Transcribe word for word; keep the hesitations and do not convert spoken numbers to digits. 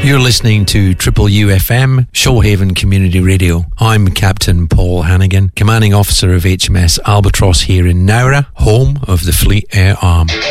You're listening to Triple U F M, Shoalhaven Community Radio. I'm Captain Paul Hannigan, Commanding Officer of H M S Albatross here in Nowra, home of the Fleet Air Arm.